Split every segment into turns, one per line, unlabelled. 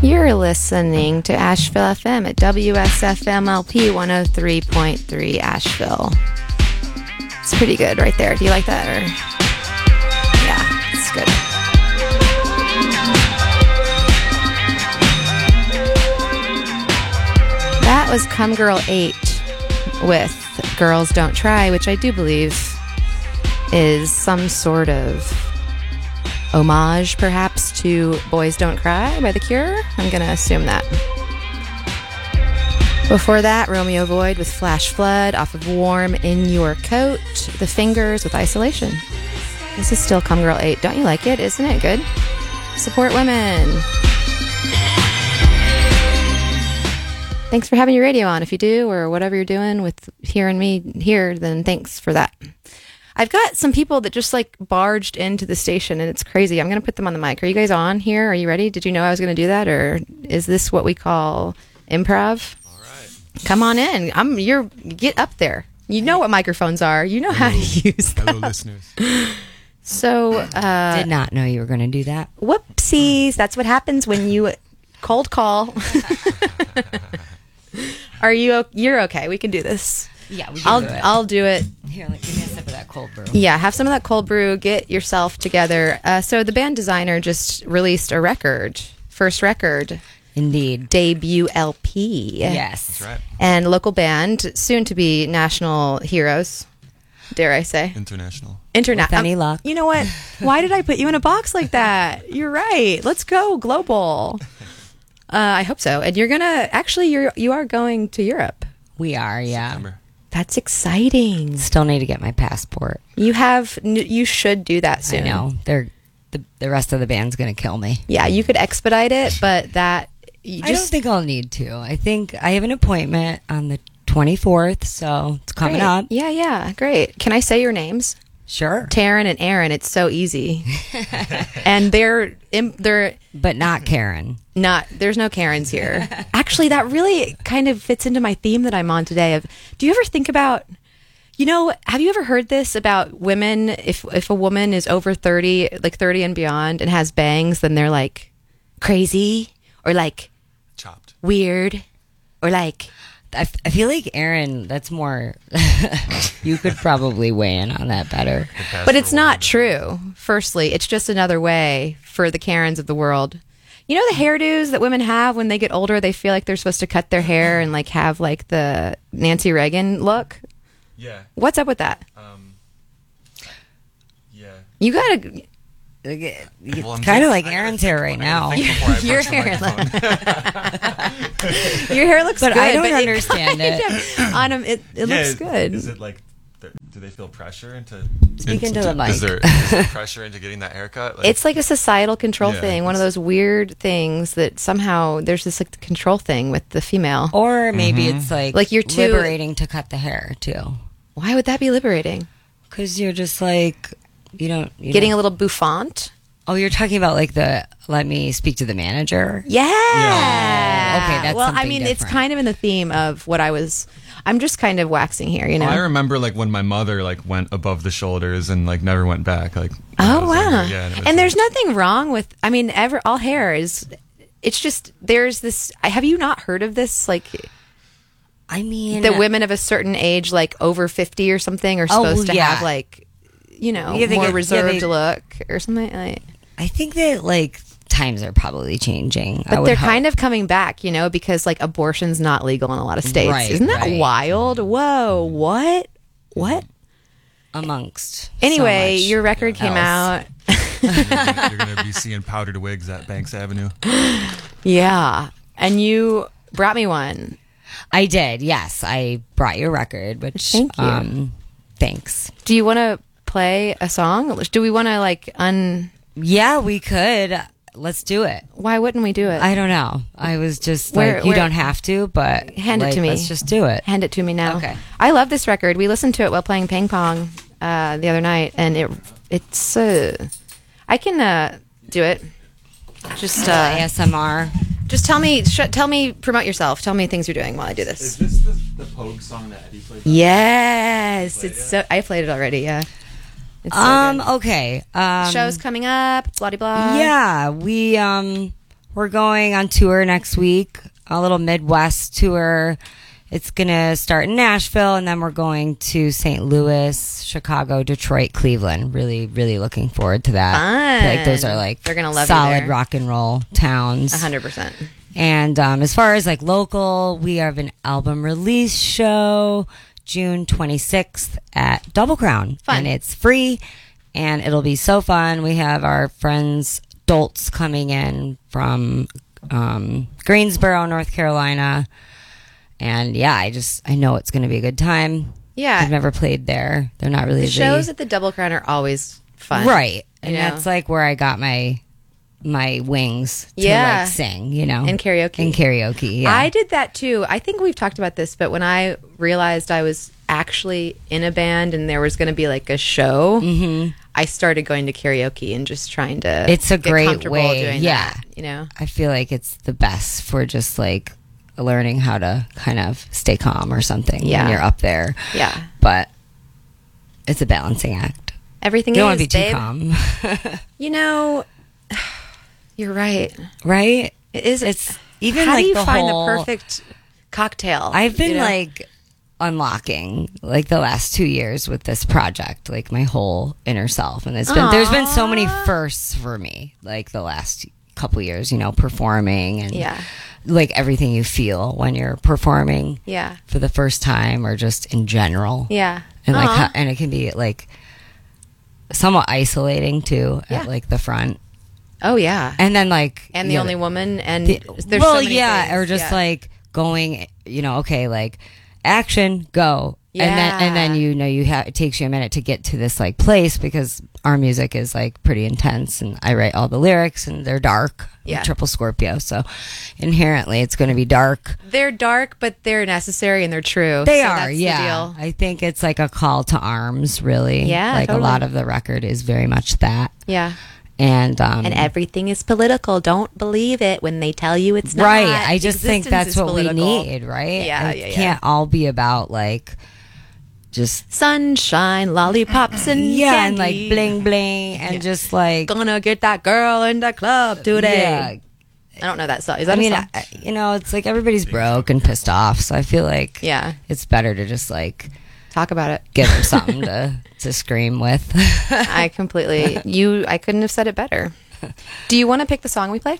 You're listening to Asheville FM at WSFMLP 103.3 Asheville. It's pretty good right there. Do you like that? Or yeah, it's good. That was Come Girl 8 with Girls Don't Try, which I do believe is some sort of homage, perhaps, to Boys Don't Cry by The Cure. I'm going to assume that. Before that, Romeo Void with Flash Flood off of Warm in Your Coat. The Fingers with Isolation. This is still Come Girl 8. Don't you like it? Isn't it good? Support women. Thanks for having your radio on. If you do, or whatever you're doing with hearing me here, then thanks for that. I've got some people that just like barged into the station, and it's crazy. I'm going to put them on the mic. Are you guys on here? Are you ready? Did you know I was going to do that, or is this what we call improv?
All right.
Come on in. Get up there. You know what microphones are. You know how to use them.
Hello, listeners.
So,
did not know you were going to do that.
Whoopsies. That's what happens when you cold call. You're okay. We can do this.
Yeah, we can do it.
I'll do it.
Here, give me a sip of that cold brew.
Yeah, have some of that cold brew. Get yourself together. So the band Designer just released a record. First record.
Indeed.
Debut LP.
Yes.
That's right.
And local band, soon to be national heroes, dare I say.
International.
With any luck.
You know what? Why did I put you in a box like that? You're right. Let's go global. I hope so. And you're going to, actually, you are going to Europe.
We are, yeah.
September.
That's exciting.
Still need to get my passport.
You should do that soon.
I know. The rest of the band's going to kill me.
Yeah, you could expedite it, but that...
I don't think I'll need to. I think I have an appointment on the 24th, so it's coming
Great.
up.
Yeah, great. Can I say your names?
Sure.
Taryn and Aaron. It's so easy. And they're
But not Karen.
not, there's no Karens here. Actually, that really kind of fits into my theme that I'm on today of, do you ever think about, have you ever heard this about women, if a woman is over 30, like 30 and beyond, and has bangs, then they're like crazy or like
Chopped.
weird or like...
I feel like Aaron, that's more, you could probably weigh in on that better.
But it's not true. Firstly, it's just another way for the Karens of the world. You know the hairdos that women have when they get older, they feel like they're supposed to cut their hair and like have like the Nancy Reagan look?
Yeah.
What's up with that?
Yeah.
You gotta...
Well,
Kind of like Aaron's hair right now.
Your hair, your hair looks
But
good.
I don't understand it.
On him, it looks good.
Is it like, do they feel pressure into...
Speak into the mic.
Is there pressure into getting that haircut?
It's like a societal control
Yeah,
thing. One of those weird things that somehow there's this like control thing with the female.
Or maybe it's like
you're too
liberating to cut the hair too.
Why would that be liberating?
Because you're just like,
Getting a little bouffant.
Oh, you're talking about like let me speak to the manager?
Yeah.
Okay, that's
well, I
something
mean, it's
different.
kind of in the theme of what I'm just kind of waxing here, you know?
I remember like when my mother like went above the shoulders and like never went back. Like, when I
Oh,
was
wow.
younger. Yeah,
And there's nothing wrong with, I mean, all hair is, it's just, there's this, have you not heard of this? Like,
I mean,
the women of a certain age, like over 50 or something, are supposed to have like,
Yeah, they
more
get-
reserved look or something like.
I think that like times are probably changing.
But they're kind of coming back, because like abortion's not legal in a lot of states.
Right,
Isn't that
right.
wild? Whoa, what?
amongst.
Anyway,
so much
your record came
else.
out.
You're going to be seeing powdered wigs at Banks Avenue.
Yeah. And you brought me one.
I did. Yes, I brought your record. Which
Thank you.
Thanks.
Do you want to play a song? Do we want to like
Yeah, we could. Let's do it.
Why wouldn't we do it?
I don't know. I was just
Where-
like, you
where-
don't have to, but
Hand it
like,
to me.
Let's just do it.
Hand it to me now.
Okay.
I love this record. We listened to it while playing ping pong the other night, and it's I can do it. Just
ASMR.
just tell me, promote yourself. Tell me things you're doing while I do this.
Is this the Pogue song that Eddie played?
Yes, it's so. I played it already. Yeah. It's so good.
Okay.
Show's coming up. Blah blah blah.
Yeah, we're going on tour next week, a little Midwest tour. It's going to start in Nashville, and then we're going to St. Louis, Chicago, Detroit, Cleveland. Really, really looking forward to that. I feel like those are like
They're gonna love you
solid
there.
rock and roll towns.
100%.
And as far as like local, we have an album release show June 26th at Double Crown.
Fun.
And it's free, and it'll be so fun. We have our friends Dolts coming in from Greensboro, North Carolina. And yeah, I know it's going to be a good time.
Yeah.
I've never played there. They're not really
The shows at the Double Crown are always fun.
right. And
You know?
that's like where I got my wings to
Yeah.
like sing, you know.
In karaoke.
In karaoke, yeah.
I did that too. I think we've talked about this, but when I realized I was actually in a band and there was going to be like a show, I started going to karaoke and just trying to
It's a
get
great
comfortable
way,
doing
yeah.
that, you know?
I feel like it's the best for just like learning how to kind of stay calm or something
Yeah.
when you're up there.
Yeah.
But it's a balancing act.
Everything
You don't
is,
want to be too
babe.
calm.
You know, you're right.
Right?
It is.
It's even
how
like
do you
the
find
whole,
the perfect cocktail?
I've been
you know?
like unlocking like the last 2 years with this project, like my whole inner self. And there's been so many firsts for me, like the last couple years, you know, performing and
Yeah.
like everything you feel when you're performing
Yeah.
for the first time or just in general.
Yeah.
And like,
Aw.
and it can be like somewhat isolating too
Yeah.
at like the front.
Oh, yeah.
And then like,
And the
you know,
only woman, and
the-
there's
well,
so many
yeah,
things.
or just
Yeah.
like going, you know, okay, like action, go. And then you know it takes you a minute to get to this like place because our music is like pretty intense and I write all the lyrics and they're dark.
Yeah.
I'm Triple Scorpio, so inherently it's going to be dark.
They're dark, but they're necessary and they're true.
They
So
are,
that's the
yeah.
deal.
I think it's like a call to arms, really.
Yeah,
like
totally.
a lot of the record is very much that.
Yeah.
And
everything is political. Don't believe it when they tell you it's not.
right, I just think
Existence
that's
is
what we
political.
need, right?
Yeah,
It
yeah, yeah.
can't all be about like just
Sunshine, lollipops, and
yeah, and like
candy.
bling bling, and just like
Gonna get that girl in the club today.
yeah.
I don't know that song. Is that
I mean,
a song?
you know, it's like everybody's broke and pissed off, so I feel like
Yeah.
it's better to just like
Talk about it.
give them something to scream with.
I completely. I couldn't have said it better. Do you want to pick the song we play?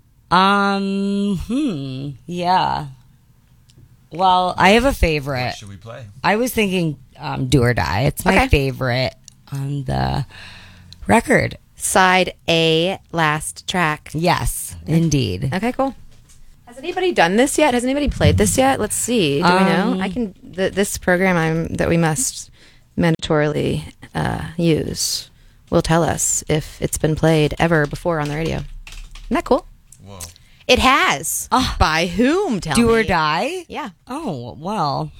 Yeah. Well, I have a favorite.
What should we play?
I was thinking Do or Die. It's my
Okay.
favorite on the record.
Side A, last track.
Yes, indeed.
Okay, cool. Has anybody done this yet? Has anybody played this yet? Let's see. Do we know? I can. This program that we must mandatorily use will tell us if it's been played ever before on the radio. Isn't that cool?
Whoa.
It has. By whom? Tell
Do
me.
or Die?
Yeah,
Oh, well,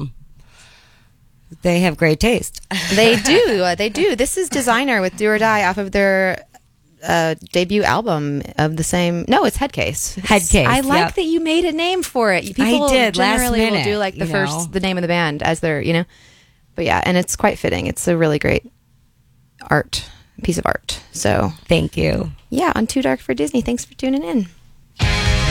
They have great taste.
they do. They do. This is Designer with Do or Die off of their debut album of the same. No, it's Headcase.
Headcase,
I like
yep.
that you made a name for it. People
did, last
generally will
minute,
do like the
you
first,
know.
the name of the band as their, you know. But yeah, and it's quite fitting. It's a really great piece of art. So
Thank you.
yeah, on Too Dark for Disney. Thanks for tuning in.